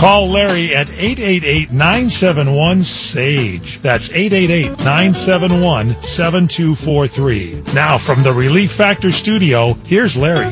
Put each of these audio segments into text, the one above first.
Call Larry at 888-971-SAGE. That's 888-971-7243. Now, from the Relief Factor studio, here's Larry.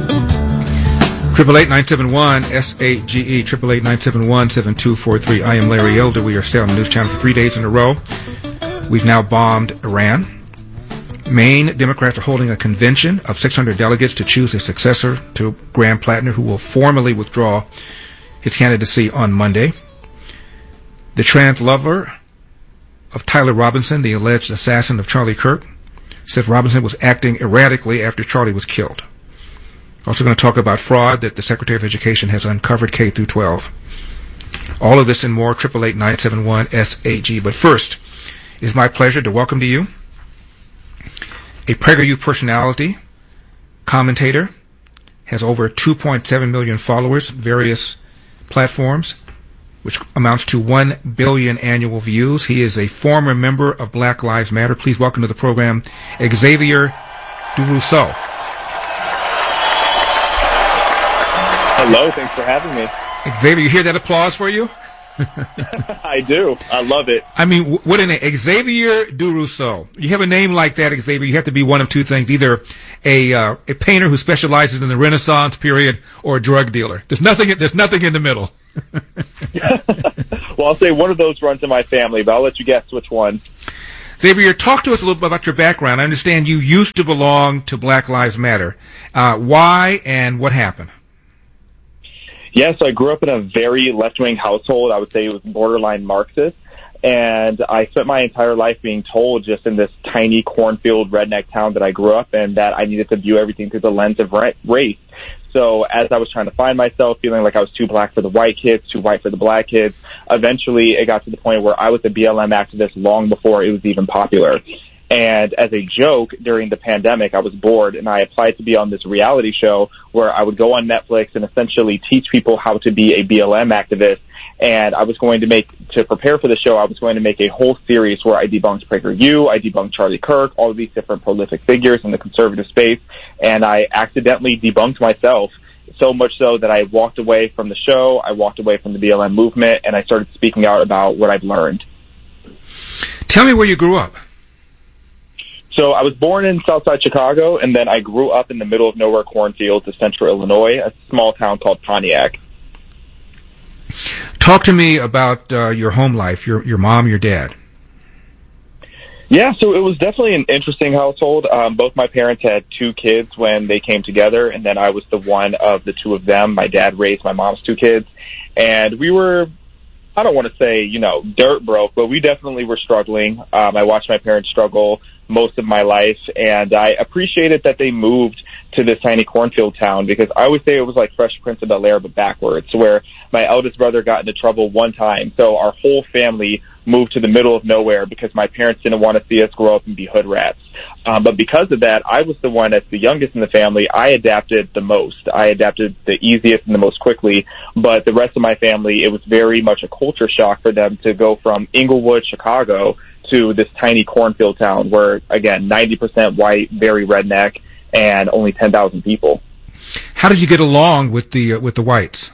888-971-SAGE, 888-971-7243. I am Larry Elder. We are still on the News Channel for 3 days in a row. We've now bombed Iran. Maine Democrats are holding a convention of 600 delegates to choose a successor to Graham Plattner, who will formally withdraw his candidacy on Monday. The trans lover of Tyler Robinson, the alleged assassin of Charlie Kirk, says Robinson was acting erratically after Charlie was killed. Also going to talk about fraud that the Secretary of Education has uncovered K through 12. All of this and more, 888-971-SAG. But first, it is my pleasure to welcome to you a PragerU personality, commentator, has over 2.7 million followers, various platforms, which amounts to 1 billion annual views. He is a former member of Black Lives Matter. Please welcome to the program, Xavier DuRousseau. Hello, thanks for having me. Xavier, you hear that applause for you? I do. I love it. I mean, what a name. Xavier DuRousseau. You have a name like that, Xavier, you have to be one of two things. Either a painter who specializes in the Renaissance period or a drug dealer. There's nothing in the middle. Well, I'll say one of those runs in my family, but I'll let you guess which one. Xavier, talk to us a little bit about your background. I understand you used to belong to Black Lives Matter. Why and what happened? Yeah, so I grew up in a very left-wing household. I would say it was borderline Marxist. And I spent my entire life being told just in this tiny cornfield redneck town that I grew up in that I needed to view everything through the lens of race. So as I was trying to find myself, feeling like I was too black for the white kids, too white for the black kids, eventually it got to the point where I was a BLM activist long before it was even popular. And as a joke, during the pandemic, I was bored and I applied to be on this reality show where I would go on Netflix and essentially teach people how to be a BLM activist. And I was going to prepare for the show, I was going to make a whole series where I debunked PragerU, I debunked Charlie Kirk, all of these different prolific figures in the conservative space. And I accidentally debunked myself, so much so that I walked away from the show, I walked away from the BLM movement, and I started speaking out about what I've learned. Tell me where you grew up. So I was born in Southside Chicago, and then I grew up in the middle of nowhere cornfields of central Illinois, a small town called Pontiac. Talk to me about your home life, your mom, your dad. Yeah, so it was definitely an interesting household. Both my parents had two kids when they came together, and then I was the one of the two of them. My dad raised my mom's two kids, and we were, I don't want to say, dirt broke, but we definitely were struggling. I watched my parents struggle most of my life, and I appreciated that they moved to this tiny cornfield town because I would say it was like Fresh Prince of Bel-Air but backwards, where my eldest brother got into trouble one time, so our whole family moved to the middle of nowhere because my parents didn't want to see us grow up and be hood rats. But because of that, I was the one, as the youngest in the family, I adapted the most. I adapted the easiest and the most quickly, but the rest of my family, it was very much a culture shock for them to go from Inglewood, Chicago, to this tiny cornfield town where, again, 90% white, very redneck, and only 10,000 people. How did you get along with the whites?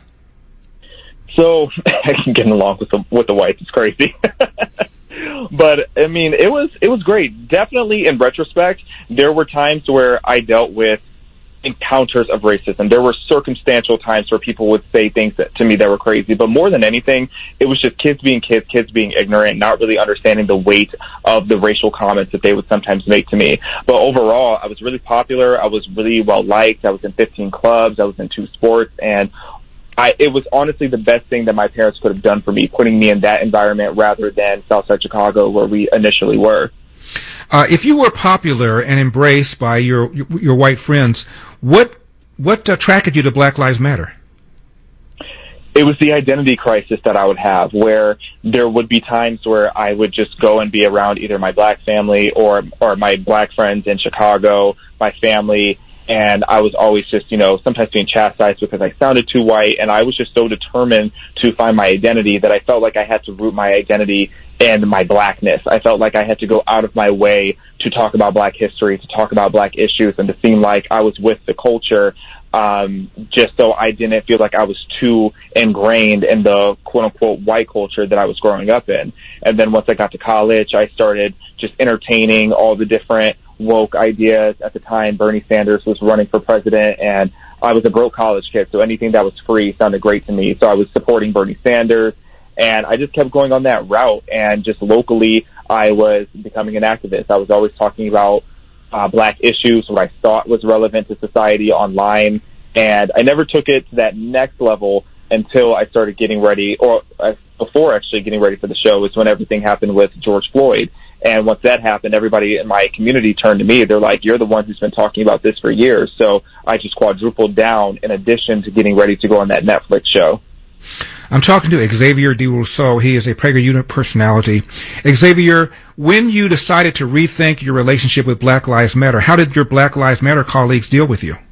So, getting along with the whites is crazy. But, I mean, it was great. Definitely, in retrospect, there were times where I dealt with encounters of racism. There were circumstantial times where people would say things to me that were crazy, but more than anything, it was just kids being ignorant, not really understanding the weight of the racial comments that they would sometimes make to me. But overall, I was really popular, I was really well liked, I was in 15 clubs, I was in 2 sports, and it was honestly the best thing that my parents could have done for me, putting me in that environment rather than Southside Chicago where we initially were. If you were popular and embraced by your white friends, what attracted you to Black Lives Matter? It was the identity crisis that I would have, where there would be times where I would just go and be around either my black family or my black friends in Chicago, my family, and I was always just, sometimes being chastised because I sounded too white, and I was just so determined to find my identity that I felt like I had to root my identity in my blackness. I felt like I had to go out of my way to talk about black history, to talk about black issues, and to seem like I was with the culture. just so I didn't feel like I was too ingrained in the quote-unquote white culture that I was growing up in. And then once I got to college, I started just entertaining all the different woke ideas. At the time, Bernie Sanders was running for president, and I was a broke college kid, so anything that was free sounded great to me. So I was supporting Bernie Sanders, and I just kept going on that route. And just locally, I was becoming an activist. I was always talking about black issues, what I thought was relevant to society online. And I never took it to that next level until I started getting ready, or before actually getting ready for the show, is when everything happened with George Floyd. And once that happened, everybody in my community turned to me. They're like, you're the one who's been talking about this for years. So I just quadrupled down in addition to getting ready to go on that Netflix show. I'm talking to Xavier DeRousseau. He is a PragerU personality. Xavier, when you decided to rethink your relationship with Black Lives Matter, how did your Black Lives Matter colleagues deal with you?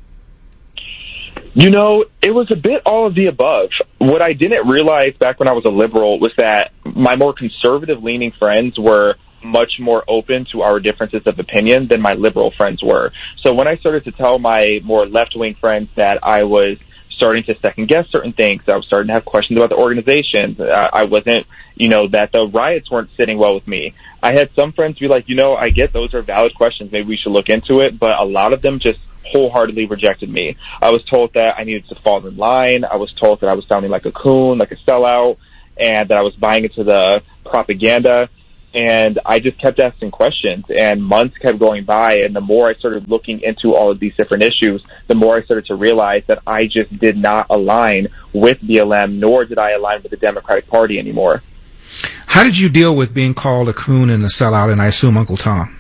You know, it was a bit all of the above. What I didn't realize back when I was a liberal was that my more conservative-leaning friends were much more open to our differences of opinion than my liberal friends were. So when I started to tell my more left-wing friends that I was starting to second-guess certain things, I was starting to have questions about the organization, I wasn't, that the riots weren't sitting well with me. I had some friends be like, I get those are valid questions, maybe we should look into it, but a lot of them just wholeheartedly rejected me. I was told that I needed to fall in line. I was told that I was sounding like a coon, like a sellout, and that I was buying into the propaganda. And I just kept asking questions, and months kept going by, and the more I started looking into all of these different issues, the more I started to realize that I just did not align with BLM, nor did I align with the Democratic Party anymore. How did you deal with being called a coon and a sellout, and I assume Uncle Tom?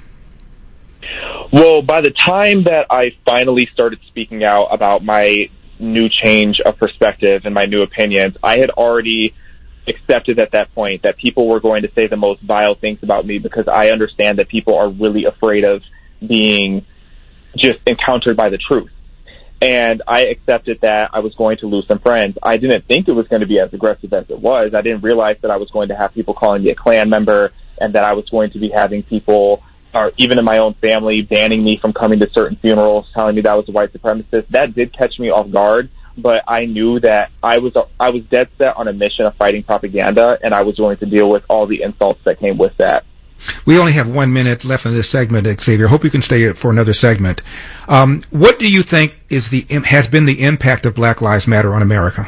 Well, by the time that I finally started speaking out about my new change of perspective and my new opinions, I had already accepted at that point that people were going to say the most vile things about me, because I understand that people are really afraid of being just encountered by the truth. And I accepted that I was going to lose some friends. I didn't think it was going to be as aggressive as it was. I didn't realize that I was going to have people calling me a Klan member, and that I was going to be having people, or even in my own family, banning me from coming to certain funerals, telling me that I was a white supremacist. That did catch me off guard. But I knew that I was dead set on a mission of fighting propaganda, and I was willing to deal with all the insults that came with that. We only have 1 minute left in this segment, Xavier. Hope you can stay for another segment. What do you think has been the impact of Black Lives Matter on America?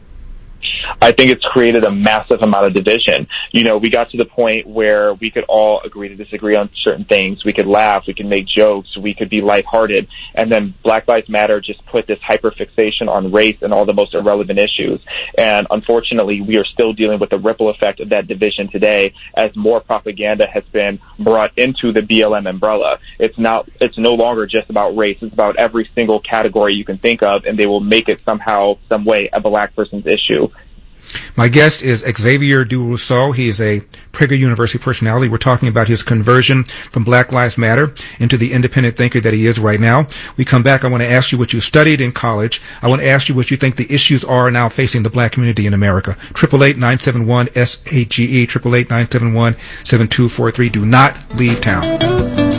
I think it's created a massive amount of division. We got to the point where we could all agree to disagree on certain things. We could laugh, we could make jokes, we could be lighthearted, and then Black Lives Matter just put this hyperfixation on race and all the most irrelevant issues. And unfortunately, we are still dealing with the ripple effect of that division today, as more propaganda has been brought into the BLM umbrella. It's no longer just about race. It's about every single category you can think of, and they will make it somehow, some way, a black person's issue. My guest is Xavier DeRousseau. He is a Prager University personality. We're talking about his conversion from Black Lives Matter into the independent thinker that he is right now. We come back, I want to ask you what you studied in college. I want to ask you what you think the issues are now facing the black community in America. 888-971-SAGE, 888-971-7243. Do not leave town.